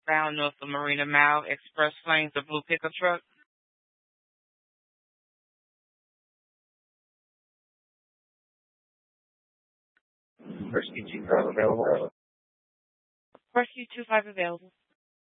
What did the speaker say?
bound north of Marina Mile. Express Lanes, the blue pickup truck. Rescue 25 available. Rescue 25 available.